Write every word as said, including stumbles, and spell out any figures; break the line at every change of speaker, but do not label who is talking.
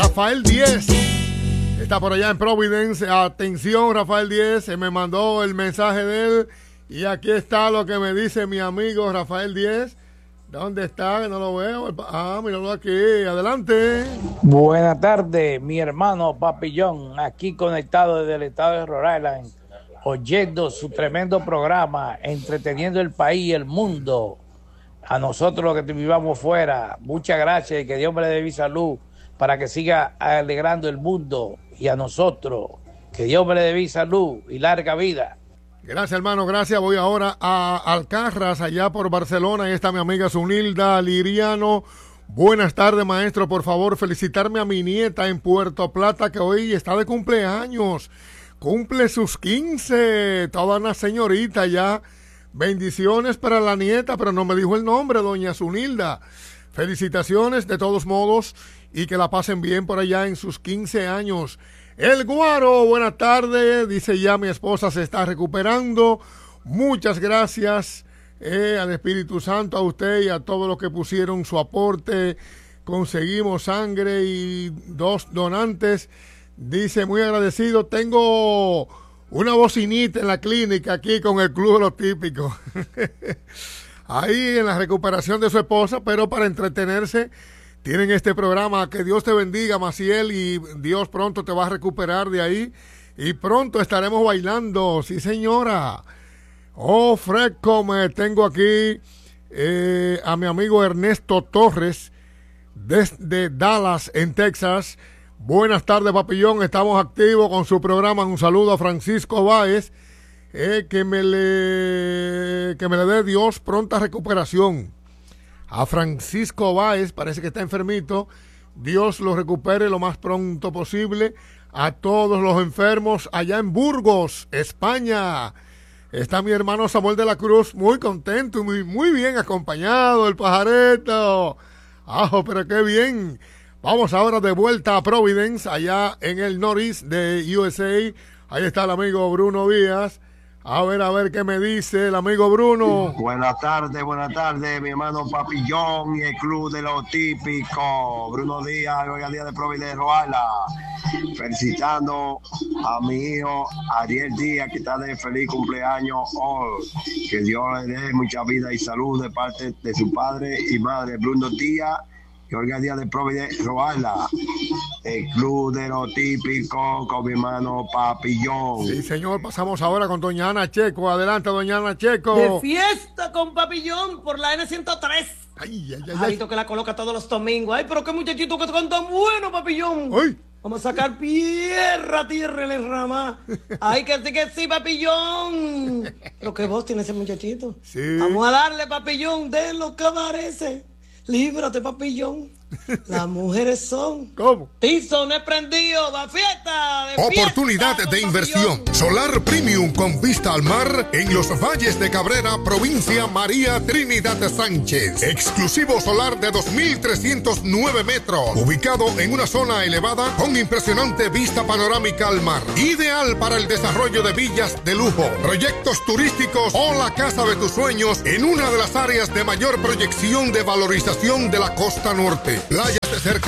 Rafael Díez. Está por allá en Providence. Atención, Rafael Díez. Se me mandó el mensaje de él. Y aquí está lo que me dice mi amigo Rafael Díez. ¿Dónde está? No lo veo. Ah, míralo aquí. Adelante.
Buenas tardes, mi hermano Papillón. Aquí conectado desde el estado de Rhode Island. Oyendo su tremendo programa, entreteniendo el país y el mundo. A nosotros los que vivamos fuera, muchas gracias y que Dios me le dé salud para que siga alegrando el mundo, y a nosotros, que Dios me le dé salud y larga vida.
Gracias, hermano, gracias. Voy ahora a Alcarras, allá por Barcelona. Ahí está mi amiga Zunilda Liriano. Buenas tardes, maestro. Por favor, felicitarme a mi nieta en Puerto Plata, que hoy está de cumpleaños. Cumple sus quince, toda una señorita ya. Bendiciones para la nieta, pero no me dijo el nombre, doña Zunilda. Felicitaciones de todos modos y que la pasen bien por allá en sus quince años. El Guaro, buenas tardes, dice ya mi esposa se está recuperando. Muchas gracias eh, al Espíritu Santo, a usted y a todos los que pusieron su aporte. Conseguimos sangre y dos donantes. Dice, muy agradecido, tengo una bocinita en la clínica aquí con el Club de los Típicos. Ahí en la recuperación de su esposa, pero para entretenerse tienen este programa. Que Dios te bendiga, Maciel, y Dios pronto te va a recuperar de ahí. Y pronto estaremos bailando, sí señora. Oh, fresco, me tengo aquí eh, a mi amigo Ernesto Torres desde Dallas, en Texas. Buenas tardes, Papillón, estamos activos con su programa. Un saludo a Francisco Báez, eh, que, me le, que me le dé Dios pronta recuperación. A Francisco Báez, parece que está enfermito, Dios lo recupere lo más pronto posible. A todos los enfermos allá en Burgos, España, está mi hermano Samuel de la Cruz, muy contento y muy, muy bien acompañado, el pajareto. ¡Ah, pero qué bien! Vamos ahora de vuelta a Providence, allá en el Northeast de U S A. Ahí está el amigo Bruno Díaz. A ver, a ver qué me dice el amigo Bruno.
Buenas tardes, buenas tardes, mi hermano Papillón y el Club de los Típicos. Bruno Díaz, hoy al día de Providence, Rhode Island. Felicitando a mi hijo Ariel Díaz, que está de feliz cumpleaños hoy. Que Dios le dé mucha vida y salud de parte de su padre y madre, Bruno Díaz. Que hoy al día de Providence, Rhode Island. El Club de los Típicos con mi hermano Papillón.
Sí, señor, pasamos ahora con doña Ana Checo. Adelante, doña Ana Checo.
De fiesta con Papillón por la N ciento tres.
Ay, ay, ay,
Javito que la coloca todos los domingos. Ay, pero qué muchachito que tocan tan bueno, Papillón.
Ay.
Vamos a sacar tierra, tierra en el rama. Ay, que sí, que sí, Papillón. Lo que vos tienes ese muchachito.
Sí.
Vamos a darle, Papillón, de lo que parece. Líbrate, Papillón. Las mujeres son.
¿Cómo?
Tizones prendidos, la fiesta. De
Oportunidad
fiesta,
de inversión. Solar Premium con vista al mar en los Valles de Cabrera, provincia María Trinidad Sánchez. Exclusivo solar de dos mil trescientos nueve metros. Ubicado en una zona elevada con impresionante vista panorámica al mar. Ideal para el desarrollo de villas de lujo, proyectos turísticos o la casa de tus sueños en una de las áreas de mayor proyección de valorización de la costa norte. Playas de cerca